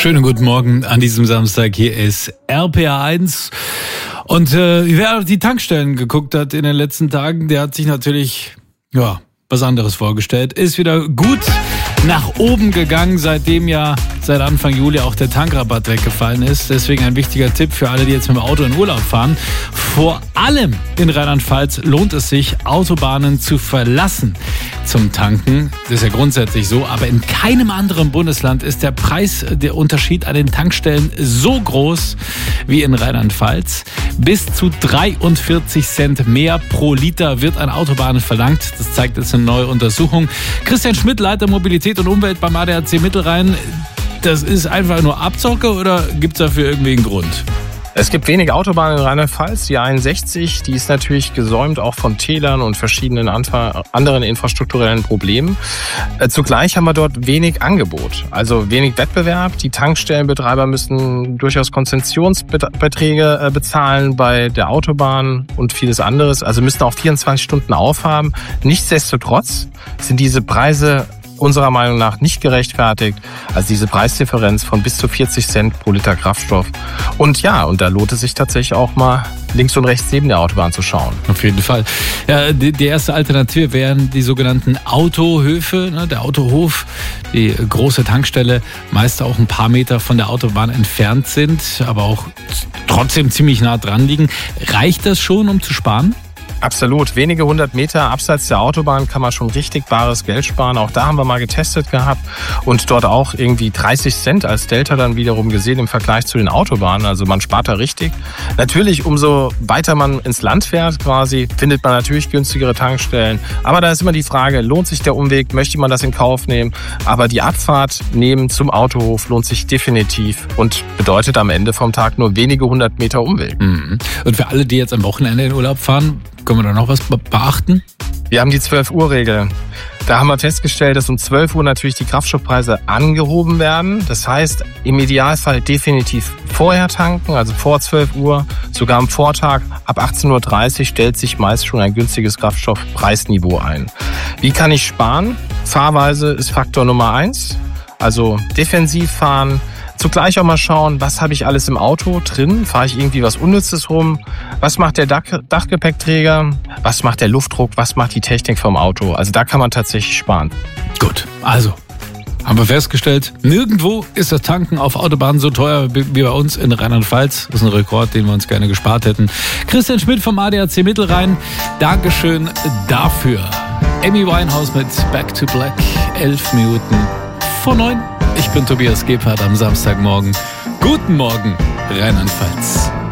Schönen guten Morgen an diesem Samstag. Hier ist RPA1. Und wer die Tankstellen geguckt hat in den letzten Tagen, der hat sich natürlich was anderes vorgestellt. Ist wieder gut nach oben gegangen, seitdem ja seit Anfang Juli auch der Tankrabatt weggefallen ist. Deswegen ein wichtiger Tipp für alle, die jetzt mit dem Auto in Urlaub fahren. Vor allem in Rheinland-Pfalz lohnt es sich, Autobahnen zu verlassen zum Tanken. Das ist ja grundsätzlich so, aber in keinem anderen Bundesland ist der Unterschied an den Tankstellen so groß wie in Rheinland-Pfalz. Bis zu 43 Cent mehr pro Liter wird an Autobahnen verlangt. Das zeigt jetzt eine neue Untersuchung. Christian Schmidt, Leiter Mobilität und Umwelt beim ADAC Mittelrhein. Das ist einfach nur Abzocke oder gibt es dafür irgendwie einen Grund? Es gibt wenig Autobahnen in Rheinland-Pfalz. Die 61, die ist natürlich gesäumt auch von Tälern und verschiedenen anderen infrastrukturellen Problemen. Zugleich haben wir dort wenig Angebot, also wenig Wettbewerb. Die Tankstellenbetreiber müssen durchaus Konzessionsbeträge bezahlen bei der Autobahn und vieles anderes. Also müssen auch 24 Stunden aufhaben. Nichtsdestotrotz sind diese Preise unserer Meinung nach nicht gerechtfertigt. Also diese Preisdifferenz von bis zu 40 Cent pro Liter Kraftstoff. Und da lohnt es sich tatsächlich auch mal links und rechts neben der Autobahn zu schauen. Auf jeden Fall. Ja, die erste Alternative wären die sogenannten Autohöfe, der Autohof, die große Tankstelle, meist auch ein paar Meter von der Autobahn entfernt sind, aber auch trotzdem ziemlich nah dran liegen. Reicht das schon, um zu sparen? Absolut. Wenige 100 Meter abseits der Autobahn kann man schon richtig bares Geld sparen. Auch da haben wir mal getestet gehabt und dort auch irgendwie 30 Cent als Delta dann wiederum gesehen im Vergleich zu den Autobahnen. Also man spart da richtig. Natürlich, umso weiter man ins Land fährt quasi, findet man natürlich günstigere Tankstellen. Aber da ist immer die Frage, lohnt sich der Umweg? Möchte man das in Kauf nehmen? Aber die Abfahrt nehmen zum Autohof lohnt sich definitiv und bedeutet am Ende vom Tag nur wenige 100 Meter Umweg. Und für alle, die jetzt am Wochenende in Urlaub fahren, können wir da noch was beachten? Wir haben die 12-Uhr-Regel. Da haben wir festgestellt, dass um 12 Uhr natürlich die Kraftstoffpreise angehoben werden. Das heißt, im Idealfall definitiv vorher tanken, also vor 12 Uhr, sogar am Vortag. Ab 18.30 Uhr stellt sich meist schon ein günstiges Kraftstoffpreisniveau ein. Wie kann ich sparen? Fahrweise ist Faktor Nummer 1. Also defensiv fahren. Zugleich auch mal schauen, was habe ich alles im Auto drin? Fahre ich irgendwie was Unnützes rum? Was macht der Dachgepäckträger? Was macht der Luftdruck? Was macht die Technik vom Auto? Also da kann man tatsächlich sparen. Gut, also haben wir festgestellt, nirgendwo ist das Tanken auf Autobahnen so teuer wie bei uns in Rheinland-Pfalz. Das ist ein Rekord, den wir uns gerne gespart hätten. Christian Schmidt vom ADAC Mittelrhein, Dankeschön dafür. Amy Winehouse mit Back to Black, 11 Minuten vor 9. Ich bin Tobias Gebhardt am Samstagmorgen. Guten Morgen, Rheinland-Pfalz.